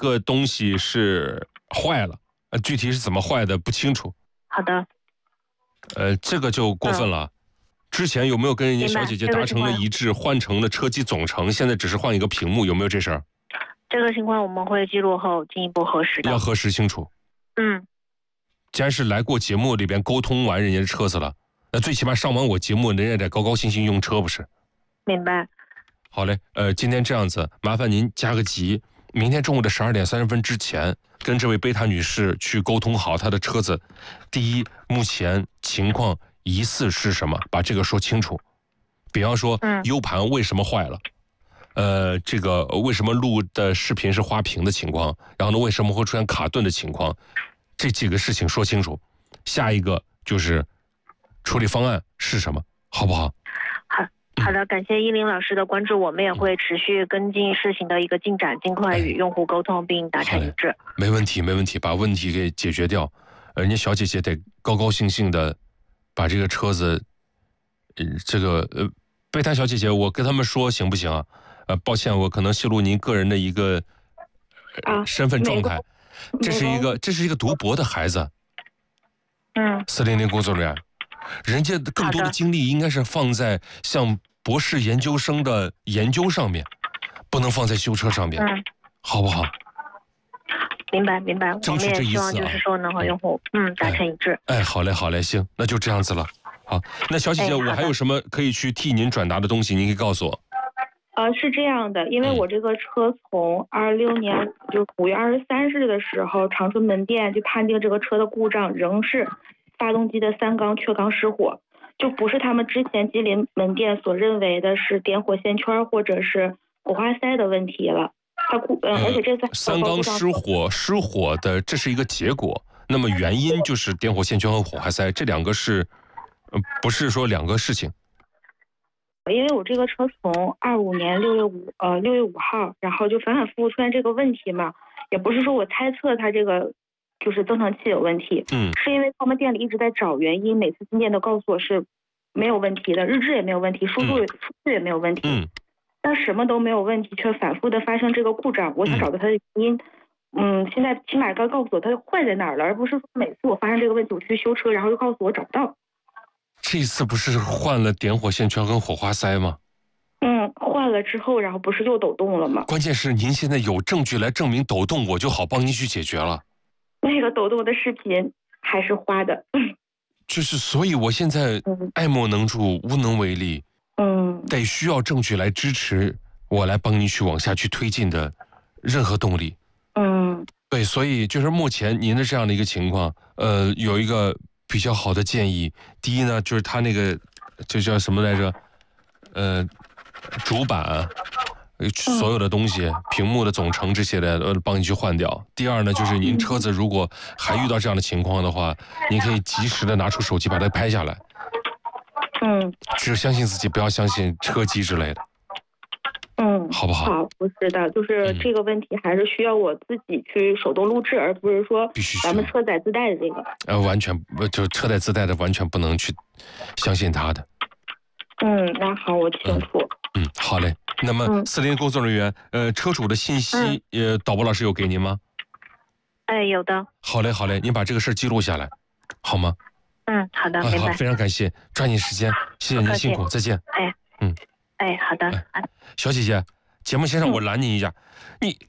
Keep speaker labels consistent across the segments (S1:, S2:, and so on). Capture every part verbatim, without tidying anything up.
S1: 个东西是坏了，呃，具体是怎么坏的不清楚。
S2: 好的。
S1: 呃，这个就过分了。嗯、之前有没有跟人家小姐姐达成了一致，换成了车机总成，现在只是换一个屏幕，有没有这事儿？
S2: 这个情况我们会记录后进一步核实的。
S1: 要核实清楚。
S2: 嗯。
S1: 既然是来过节目里边沟通完人家的车子了，那最起码上完我节目，人家得高高兴兴用车不是？
S2: 明白。
S1: 好嘞，呃，今天这样子，麻烦您加个急，明天中午的十二点三十分之前，跟这位贝塔女士去沟通好她的车子。第一，目前情况疑似是什么？把这个说清楚。比方说，
S2: 嗯、
S1: U 盘为什么坏了？呃，这个为什么录的视频是花屏的情况？然后呢，为什么会出现卡顿的情况？这几个事情说清楚。下一个就是处理方案是什么，好不好？
S2: 好。好的，感谢依林老师的关注，我们也会持续跟进事情的一个进展，尽快与用户沟通并达成一致。
S1: 没问题，没问题，把问题给解决掉。人家小姐姐得高高兴兴的把这个车子，呃，这个呃，备胎小姐姐，我跟他们说行不行啊？呃，抱歉，我可能泄露您个人的一个、呃
S2: 啊、
S1: 身份状态。这是一个这是一个读博的孩子。
S2: 嗯。
S1: 四零零工作人员。人家更多的精力应该是放在像博士研究生的研究上面，不能放在修车上面，
S2: 嗯、
S1: 好不好？
S2: 明白明白，
S1: 争取这一次啊，
S2: 我们也希望就是说能和用户嗯达成一致。
S1: 哎，哎好嘞好嘞，行，那就这样子了。好，那小姐姐，
S2: 哎、
S1: 我还有什么可以去替您转达的东西？您可以告诉我。
S3: 呃，是这样的，因为我这个车从二六年就五月二十三日的时候，长春门店就判定这个车的故障仍是发动机的三缸缺缸失火，就不是他们之前吉林门店所认为的是点火线圈或者是火花塞的问题了。它故嗯，而且这次
S1: 三缸失火失火的这是一个结果，那么原因就是点火线圈和火花塞，这两个是，呃，不是说两个事情。
S3: 因为我这个车从二五年六月五呃六月五号，然后就反反复复出现这个问题嘛，也不是说我猜测它这个就是增程器有问题，
S1: 嗯，
S3: 是因为他们店里一直在找原因，每次进店都告诉我是没有问题的，日志也没有问题，输入、嗯、数据也没有问题，
S1: 嗯，
S3: 但什么都没有问题，却反复的发生这个故障，我想找到它的原因。嗯，嗯现在起码该告诉我它坏在哪儿了，而不是说每次我发生这个问题我去修车，然后又告诉我找不到。
S1: 这次不是换了点火线圈跟火花塞吗？
S3: 嗯，换了之后，然后不是又抖动了吗？
S1: 关键是您现在有证据来证明抖动，我就好帮您去解决了。
S3: 那个抖动的视频还是花的。
S1: 就是，所以我现在爱莫能助，无能为力。
S3: 嗯，
S1: 得需要证据来支持我来帮您去往下去推进的任何动力。
S3: 嗯，
S1: 对，所以就是目前您的这样的一个情况，呃，有一个比较好的建议。第一呢，就是他那个这叫什么来着？呃，主板、所有的东西、屏幕的总成这些的，呃，帮你去换掉。第二呢，就是您车子如果还遇到这样的情况的话，您可以及时的拿出手机把它拍下来。
S3: 嗯，
S1: 只相信自己，不要相信车机之类的。
S3: 嗯，
S1: 好不好？
S3: 好，不是的，就是这个问题还是需要我自己去手动录制，而不是说咱们车载自带的这个。
S1: 呃，完全就车载自带的，完全不能去相信他的。
S3: 嗯，那好，我清楚。
S1: 嗯，嗯好嘞。那么四零工作人员，呃，车主的信息，呃，导播老师有给您吗？
S2: 哎，有的。
S1: 好嘞，好嘞，您把这个事记录下来，好吗？
S2: 嗯，好的，
S1: 明
S2: 白。
S1: 好，非常感谢，抓紧时间，谢谢您辛苦，再见。
S2: 哎，
S1: 嗯，
S2: 哎，好的。哎，
S1: 小姐姐，节目先生，我拦您一下，嗯、你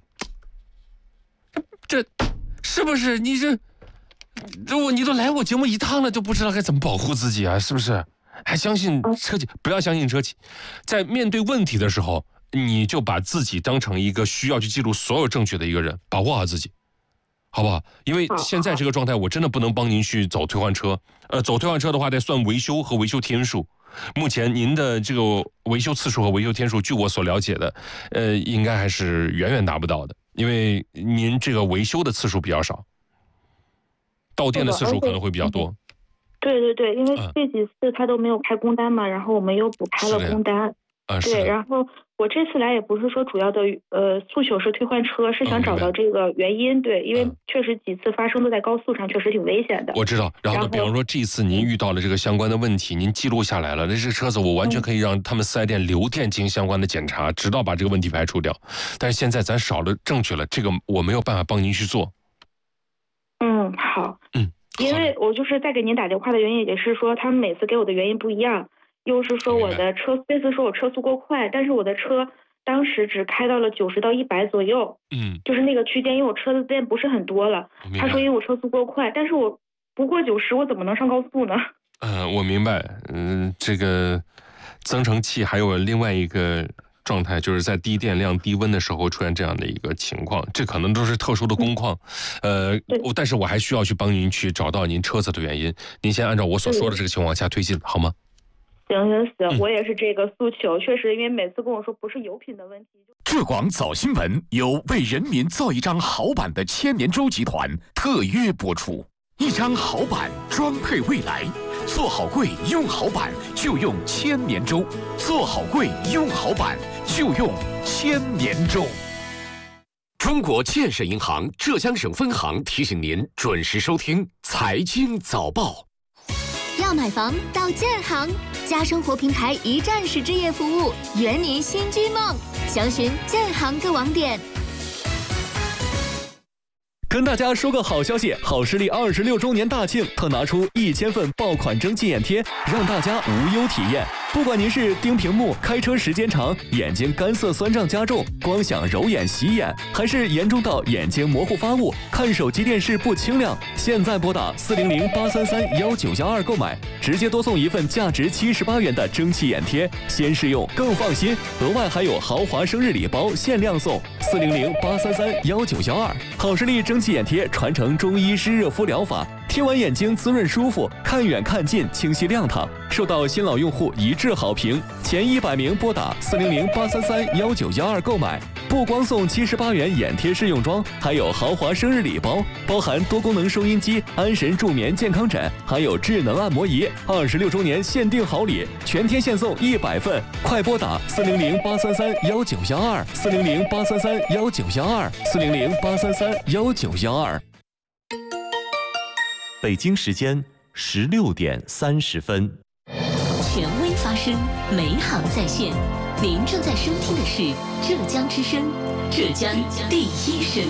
S1: 这是不是你这这我你都来我节目一趟了，就不知道该怎么保护自己啊？是不是？还相信车企？不要相信车企，在面对问题的时候，你就把自己当成一个需要去记录所有证据的一个人，保护好自己。好不好？因为现在这个状态，我真的不能帮您去走退换车。呃，走退换车的话，得算维修和维修天数。目前您的这个维修次数和维修天数，据我所了解的，呃，应该还是远远达不到的，因为您这个维修的次数比较少，到店的次数可能会比较多。
S3: 对对对，因为这几次他都没有开工单嘛，然后我们又补开了工单。
S1: 啊，
S3: 对，然后我这次来也不是说主要的呃诉求是退换车，是想找到这个原因。对，因为确实几次发生都在高速上，确实挺危险的。
S1: 我知道。然后呢，比方说这一次您遇到了这个相关的问题，您记录下来了，那这车子我完全可以让他们四 S 店留店进行相关的检查，直到把这个问题排除掉。但是现在咱少了证据了，这个我没有办法帮您去做。
S3: 嗯，好。
S1: 嗯，
S3: 因为我就是在给您打电话的原因，也是说他们每次给我的原因不一样。又是说我的车，这次说我车速过快，但是我的车当时只开到了九十到一百左右，
S1: 嗯，
S3: 就是那个区间，因为我车的店不是很多了。他说因为我车速过快，但是我不过九十，我怎么能上高速呢？
S1: 嗯、呃，我明白。嗯，这个增程器还有另外一个状态，就是在低电量、低温的时候出现这样的一个情况，这可能都是特殊的工况。呃，但是我还需要去帮您去找到您车子的原因。您先按照我所说的这个情况往下推进，好吗？
S3: 行行行，我也是这个诉求，确实，因为每次跟我说不是油品的问题。
S4: 浙广早新闻由为人民造一张好版的千年舟集团特约播出，一张好版装配未来，做好柜用好版就用千年舟，做好柜用好版就用千年舟。中国建设银行浙江省分行提醒您准时收听财经早报。
S5: 要买房到建行，家生活平台一站式置业服务，圆您新居梦。详询建行各网点。
S6: 跟大家说个好消息，好视力二十六周年大庆特拿出一千份爆款蒸汽眼贴，让大家无忧体验。不管您是盯屏幕、开车时间长、眼睛干涩酸胀加重、光想揉眼洗眼，还是严重到眼睛模糊发雾、看手机电视不清亮，现在拨打四零零八三三幺九幺二购买，直接多送一份价值七十八元的蒸汽眼贴，先试用更放心。额外还有豪华生日礼包限量送，四零零八三三幺九幺二。好视力蒸汽眼贴传承中医湿热敷疗法，贴完眼睛滋润舒服，看远看近清晰亮堂，受到新老用户一致好评。前一百名拨打四零零八三三幺九幺二购买，不光送七十八元眼贴试用装，还有豪华生日礼包，包含多功能收音机、安神助眠健康枕，还有智能按摩仪。二十六周年限定好礼，全贴现送一百份，快拨打四零零八三三幺九幺二，四零零八三三幺九幺二，四零零八三三幺九幺二。
S7: 北京时间十六点三十分。
S8: 权威发声，美好在线。您正在收听的是浙江之声，浙江第一声。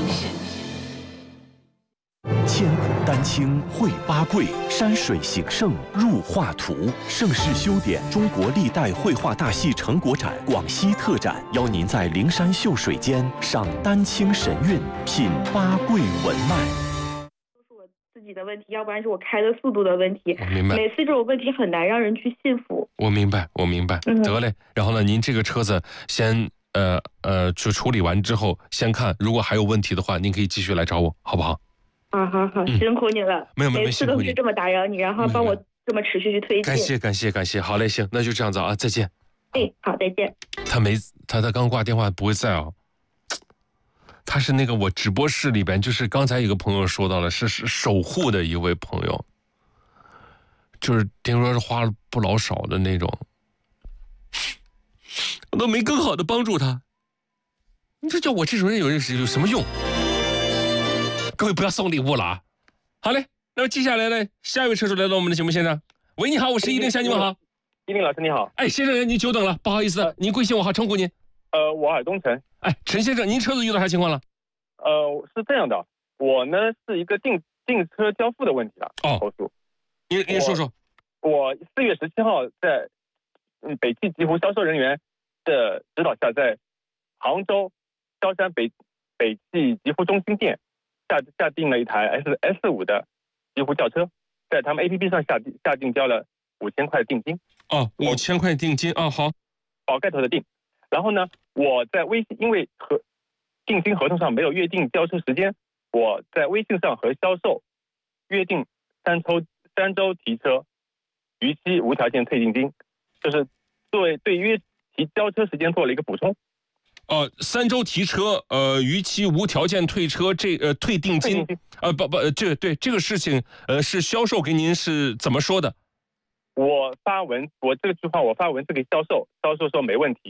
S7: 千古丹青绘八桂，山水形胜入画图。盛世修典中国历代绘画大戏成果展广西特展，邀您在灵山秀水间赏丹青神韵，品八桂文脉。
S3: 自己的问题，要不然是我开的速度的问题。
S1: 我明白，
S3: 每次这种问题很难让人去信服。
S1: 我明白，我明白。
S3: 嗯、
S1: 得嘞，然后呢，您这个车子先呃呃就处理完之后，先看，如果还有问题的话，您可以继续来找我，好不好？
S3: 啊，好好，辛苦你了。
S1: 嗯、没有没有，
S3: 每次都是这么打扰你，然后帮我这么持续去推进。
S1: 感谢感谢感谢，好嘞，行，那就这样子啊，再见。
S3: 哎，好，再见。
S1: 他没他他刚挂电话不会在啊。他是那个我直播室里边，就是刚才有个朋友说到了，是是守护的一位朋友，就是听说是花了不老少的那种，我都没更好的帮助他。你说叫我这种人有认识有什么用？各位不要送礼物了啊！好嘞，那么接下来呢，下一位车主来到我们的节目现场。喂，你好，我是一零先，你们好。
S9: 一零老师你好。
S1: 哎，先生您久等了，不好意思，您贵姓我好称呼您。
S9: 呃，我尔东城。
S1: 哎，陈先生，您车子遇到啥情况了？
S9: 呃，是这样的，我呢是一个订订车交付的问题了。
S1: 哦，
S9: 投诉。
S1: 您您说说。
S9: 我四月十七号在嗯北汽极狐销售人员的指导下，在杭州萧山北北汽极狐中心店下下订了一台 S S 五的极狐轿车，在他们 A P P 上下定下定交了五千块定金。
S1: 哦，五千块定金啊、哦，好，
S9: 宝盖头的定。然后呢，我在微信，因为和定金合同上没有约定交车时间，我在微信上和销售约定三周三周提车，逾期无条件退定金，就是作为对约提交车时间做了一个补充。
S1: 哦、呃，三周提车，呃，逾期无条件退车，这呃退定金，呃不不，这对这个事情，呃是销售给您是怎么说的？
S9: 我发文，我这句话我发文字给销售，销售说没问题。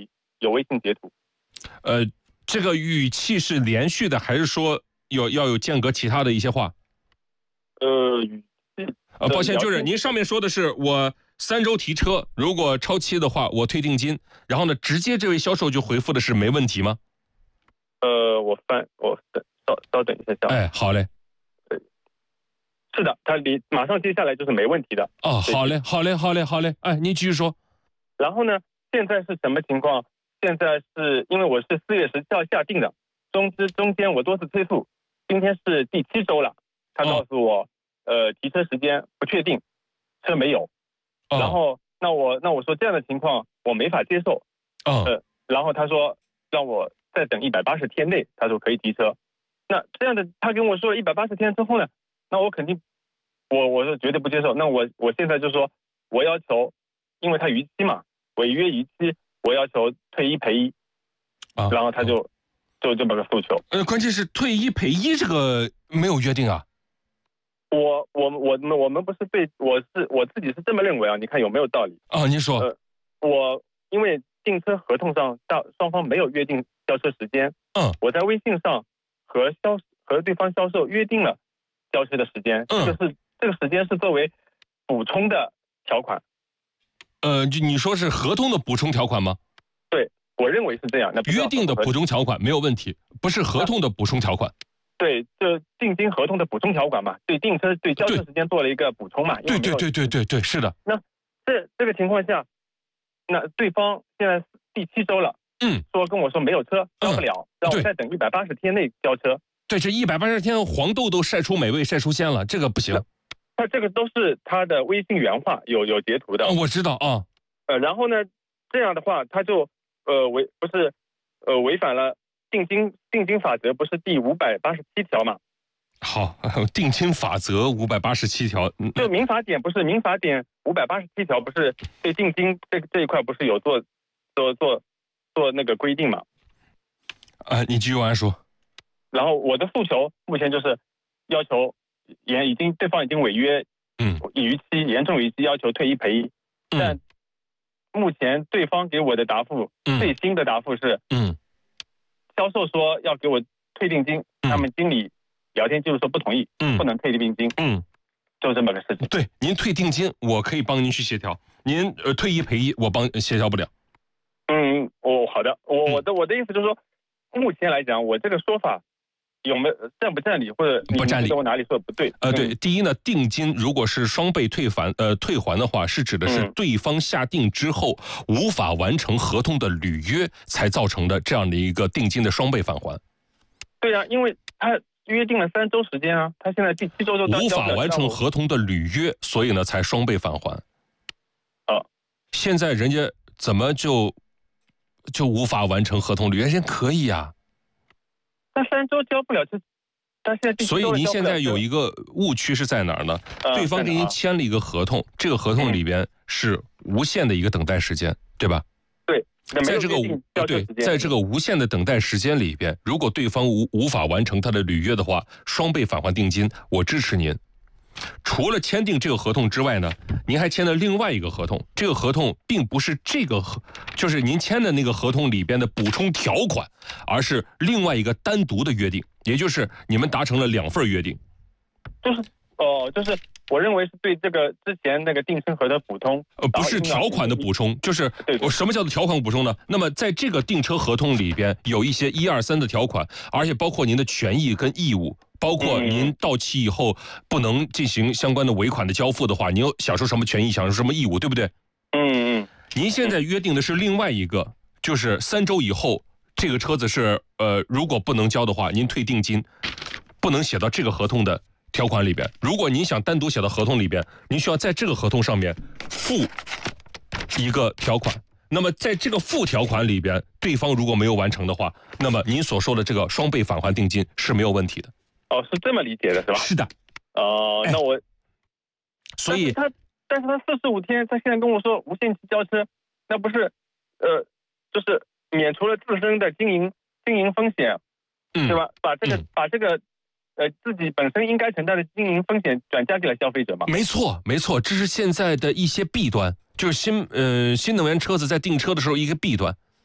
S9: 有微信截图。
S1: 呃，这个语气是连续的，还是说有要有间隔其他的一些话？
S9: 呃，语气
S1: 呃，抱歉，就是您上面说的是我三周提车，如果超期的话我退定金，然后呢，直接这位销售就回复的是没问题吗？
S9: 呃，我翻我稍稍等一下，
S1: 哎，好嘞。
S9: 是的，他离马上接下来就是没问题的。
S1: 哦，好嘞，好嘞，好嘞，好嘞，哎，您继续说。
S9: 然后呢，现在是什么情况？现在是因为我是四月十七号下定的，中之中间我多次催促，今天是第七周了，他告诉我，哦、呃，提车时间不确定，车没有。哦、然后那我那我说这样的情况我没法接受。
S1: 哦。
S9: 呃，然后他说让我再等一百八十天内，他说可以提车。那这样的他跟我说了一百八十天之后呢？那我肯定，我我是绝对不接受。那我我现在就说，我要求，因为他逾期嘛，违约逾期，我要求退一赔一，啊，然后他就、哦、就这么个诉求。
S1: 呃，关键是退一赔一这个没有约定啊。
S9: 我我我们我们不是被我是我自己是这么认为啊，你看有没有道理？
S1: 啊，您说。
S9: 呃，我因为订车合同上大双方没有约定交车时间，
S1: 嗯，
S9: 我在微信上和销和对方销售约定了。交车的时间，
S1: 嗯，
S9: 这个是这个时间是作为补充的条款。
S1: 呃，就你说是合同的补充条款吗？
S9: 对，我认为是这样。那
S1: 约定的补充条款没有问题，不是合同的补充条款。
S9: 对，这定金合同的补充条款嘛，对订车对交车时间做了一个补充嘛。
S1: 对对对对对对，是的。
S9: 那这这个情况下，那对方现在第七周了，
S1: 嗯，
S9: 说跟我说没有车交不了，让我再等一百八十天内交车。
S1: 对，这一百八十天黄豆都晒出美味晒出鲜了，这个不行。
S9: 他这个都是他的微信原话，有有截图的。
S1: 哦、我知道啊。
S9: 呃，然后呢，这样的话他就呃违不是呃违反了定金定金法则，不是第五百八十七条嘛？
S1: 好，定金法则五百八十七条。
S9: 就民法典不是民法典五百八十七条不是对定金这这一块不是有做做做做那个规定嘛？
S1: 啊，你继续往下说。
S9: 然后我的诉求目前就是要求严已经对方已经违约，
S1: 嗯，
S9: 逾期严重逾期，要求退一赔一。
S1: 嗯、
S9: 但目前对方给我的答复，
S1: 嗯、
S9: 最新的答复是，
S1: 嗯，
S9: 销售说要给我退定金，
S1: 嗯、
S9: 他们经理聊天记录说不同意，
S1: 嗯，
S9: 不能退定金，
S1: 嗯，
S9: 就这么个事情。
S1: 对，您退定金我可以帮您去协调，您呃退一赔一我帮协调不了。
S9: 嗯，哦，好的，我我的我的意思就是说，目前来讲，我这个说法。有没有占不占理，或者
S1: 不占理？
S9: 我哪里说的不对？
S1: 呃，对，第一呢，定金如果是双倍退还，呃，退还的话，是指的是对方下定之后无法完成合同的履约，才造成的这样的一个定金的双倍返还。
S9: 对啊，因为他约定了三周时间啊，他现在第七周就
S1: 无法完成合同的履约，所以呢才双倍返还。
S9: 啊，
S1: 现在人家怎么就就无法完成合同履约？人家可以啊。
S9: 那三周交不了，这但现在
S1: 所以您现在有一个误区是在哪儿呢？
S9: 呃、
S1: 对方给您签了一个合同，这个合同里边是无限的一个等待时间，对吧？
S9: 对，
S1: 在这个对，在这个无限的等待时间里边，如果对方无无法完成他的履约的话，双倍返还定金，我支持您。除了签订这个合同之外呢，您还签了另外一个合同，这个合同并不是这个合，就是您签的那个合同里边的补充条款，而是另外一个单独的约定，也就是你们达成了两份约定。
S9: 就是哦、呃，就是我认为是对这个之前那个订车合的补充，
S1: 呃，不是条款的补充，就是我什么叫做条款补充呢？那么在这个订车合同里边有一些一二三的条款，而且包括您的权益跟义务。包括您到期以后不能进行相关的尾款的交付的话，您有享受什么权益，享受什么义务，对不对？
S9: 嗯嗯。
S1: 您现在约定的是另外一个，就是三周以后这个车子是呃，如果不能交的话，您退定金，不能写到这个合同的条款里边。如果您想单独写到合同里边，您需要在这个合同上面附一个条款。那么在这个附条款里边，对方如果没有完成的话，那么您所说的这个双倍返还定金是没有问题的。
S9: 哦，是这么理解的，是吧？
S1: 是的。
S9: 哦、呃，那我，
S1: 所以
S9: 他，但是他四十五天，他现在跟我说无限期交车，那不是，呃，就是免除了自身的经营经营风险，
S1: 嗯，
S9: 对吧？把这个、
S1: 嗯、
S9: 把这个，呃，自己本身应该承担的经营风险转嫁给了消费者嘛？
S1: 没错，没错，这是现在的一些弊端，就是新呃新能源车子在订车的时候一个弊端。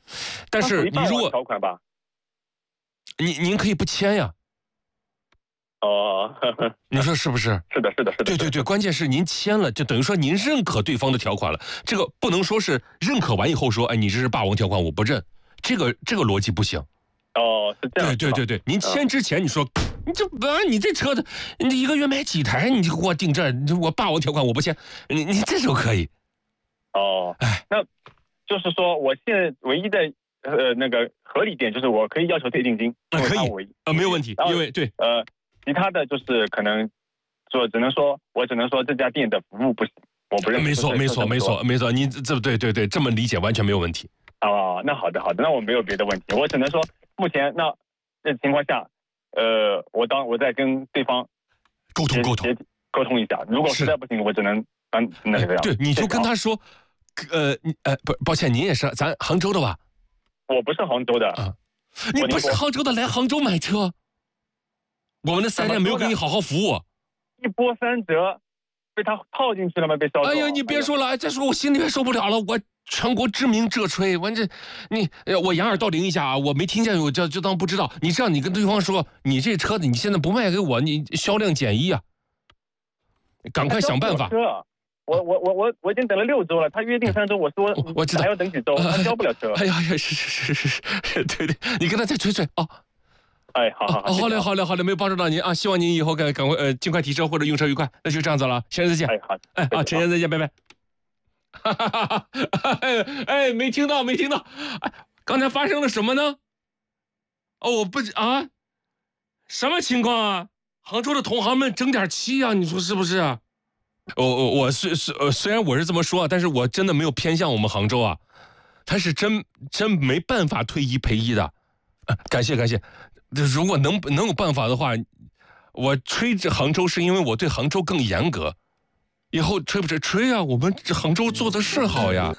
S1: 但是你如果
S9: 条款吧，
S1: 您您可以不签呀。
S9: 哦，
S1: 你说是不是？
S9: 是的，是的，是的。
S1: 对对对，关键是您签了，就等于说您认可对方的条款了。这个不能说是认可完以后说，哎，你这是霸王条款，我不认，这个这个逻辑不行。
S9: 哦，是这样。
S1: 对对对对，您签之前你说，你这啊，你这车的，你一个月买几台，你就给我定这，我霸王条款我不签，你你这时候可以。
S9: 哦，哎，那就是说，我现在唯一的呃那个合理点就是我可以要求退定金，
S1: 啊，可以，啊，没有问题，因为对，
S9: 呃。其他的就是可能说，只能说我只能说这家店的服务不行，我不认。
S1: 没错，没错，没错，没错，你这对对对，这么理解完全没有问题。
S9: 哦，那好的，好的，那我没有别的问题，我只能说目前那这情况下，呃，我当我再跟对方
S1: 沟通沟通
S9: 沟通一下，如果实在不行，我只能嗯那个样。
S1: 对，你就跟他说，呃，你呃不，抱歉，您也是咱杭州的吧？
S9: 我不是杭州的
S1: 啊，你不是杭州的，来杭州买车。我们的四 S 店没有给你好好服务，
S9: 一波三折，被他套进去了吗？被销售。
S1: 哎呀，你别说了，再说我心里面受不了了。我全国知名浙吹，我这你我掩耳盗铃一下啊，我没听见，我就就当不知道。你这样，你跟对方说，你这车子你现在不卖给我，你销量减一啊，赶快想办法。
S9: 我我我我我已经等了六周了，他约定三周，我说
S1: 我知道
S9: 还要等几周，他交不了车。
S1: 哎呀呀，是是是是是，对对，你跟他再催催啊。
S9: 哎，好好好，
S1: 好嘞，好嘞，好嘞，没有帮助到您啊！希望您以后赶赶快呃尽快提车或者用车愉快。那就这样子了，先生再见。
S9: 哎，好，
S1: 哎啊，陈先生再见，拜拜。哈哈哈哈！哎哎，没听到，没听到。哎，刚才发生了什么呢？哦，我不啊，什么情况啊？杭州的同行们争点气啊，你说是不是啊？我我我虽虽呃虽然我是这么说，但是我真的没有偏向我们杭州啊，他是真真没办法退一赔一的。啊、感谢感谢。如果能能有办法的话，我吹这杭州是因为我对杭州更严格。以后吹不吹吹啊？我们这杭州做的是好呀。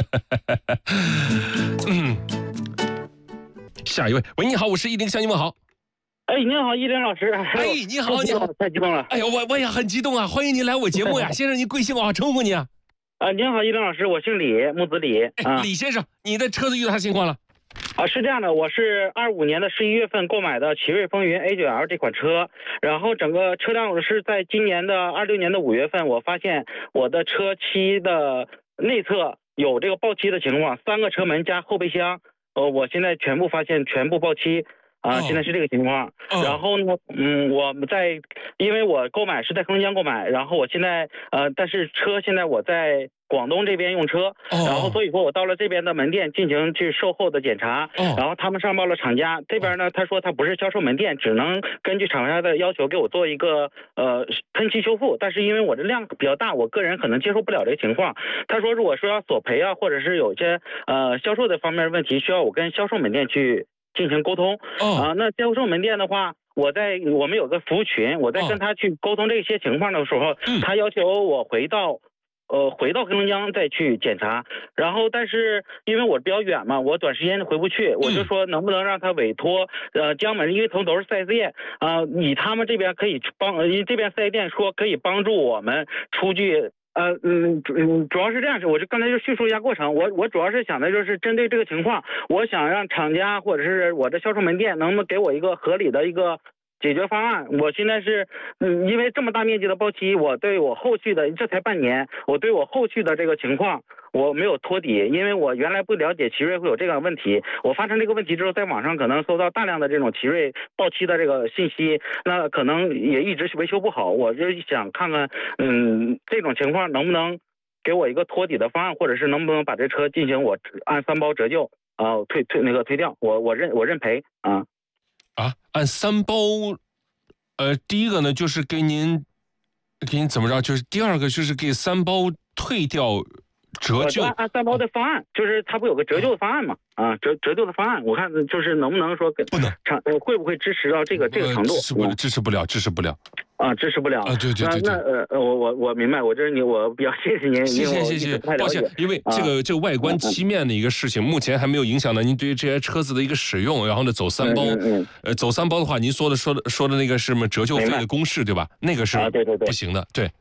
S1: 嗯，下一位，喂，你好，我是一零向你问好。
S10: 哎，你好，一林老师。
S1: 哎，你好，你好，
S10: 太激动了。
S1: 哎呀，我我也很激动啊！欢迎您来我节目呀，先生，您贵姓？我好称呼你啊。
S10: 啊，您好，一林老师，我姓李，木子李。
S1: 啊，李先生，你的车子遇到啥情况了？
S10: 啊，是这样的，我是二五年的十一月份购买的奇瑞风云 A 九 L 这款车，然后整个车辆我是在今年的二六年的五月份，我发现我的车漆的内侧有这个爆漆的情况，三个车门加后备箱，呃，我现在全部发现全部爆漆。啊，现在是这个情况。
S1: 哦、
S10: 然后呢，嗯，我在，因为我购买是在黑龙江购买，然后我现在呃，但是车现在我在广东这边用车，
S1: 哦、
S10: 然后所以说我到了这边的门店进行去售后的检查，
S1: 哦、
S10: 然后他们上报了厂家这边呢，他说他不是销售门店，只能根据厂家的要求给我做一个呃喷漆修复，但是因为我这量比较大，我个人可能接受不了这个情况。他说如果说要索赔啊，或者是有些呃销售的方面问题，需要我跟销售门店去进行沟通。
S1: 哦、
S10: 啊，那销售门店的话，我在我们有个服务群，我在跟他去沟通这些情况的时候，
S1: 哦、
S10: 他要求我回到呃回到黑龙江再去检查，然后但是因为我比较远嘛，我短时间回不去，我就说能不能让他委托呃江门，因为从头是四 S 店啊、呃，你他们这边可以帮，因为这边四 S 店说可以帮助我们出具。呃嗯嗯，主要是这样，我就刚才就叙述一下过程。我我主要是想的就是针对这个情况，我想让厂家或者是我的销售门店能不能给我一个合理的一个解决方案。我现在是嗯，因为这么大面积的爆漆，我对我后续的这才半年，我对我后续的这个情况我没有托底，因为我原来不了解奇瑞会有这个问题。我发生这个问题之后，在网上可能搜到大量的这种奇瑞爆漆的这个信息，那可能也一直维修不好。我就想看看，嗯，这种情况能不能给我一个托底的方案，或者是能不能把这车进行我按三包折旧啊、呃，退退那个退掉，我我认我认赔啊
S1: 啊，按三包，呃，第一个呢就是给您给您怎么着，就是第二个就是给三包退掉。折旧
S10: 按按三包的方案，就是他不有个折旧的方案嘛？啊，折折旧的方案，我看就是能不能说跟
S1: 不能
S10: 厂会不会支持到这个这个程度？
S1: 支持不了，支持不了，支持不了。
S10: 啊，支持不了
S1: 啊！对对对对。
S10: 那呃呃，我我我明白，我这是你，我比较谢谢您，
S1: 谢谢谢谢。抱歉，因为这个这个外观漆面的一个事情，目前还没有影响到您对于这些车子的一个使用。然后呢，走三包，呃，走三包的话，您说的说的说的那个是什么折旧费的公式对吧？那个是
S10: 对对对
S1: 不行的，对。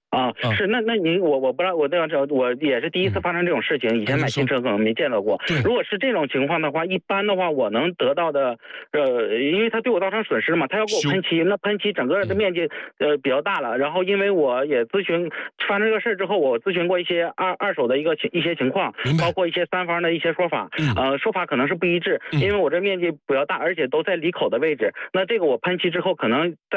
S10: 啊，是那那您我我不知道，我这样我也是第一次发生这种事情，以前买新车可能没见到过。如果是这种情况的话，一般的话我能得到的，呃，因为他对我造成损失嘛，他要给我喷漆，那喷漆整个的面积呃比较大了。然后因为我也咨询发生这个事之后，我咨询过一些二二手的一个一些情况，包括一些三方的一些说法，呃，说法可能是不一致，因为我这面积比较大，而且都在里口的位置。那这个我喷漆之后，可能在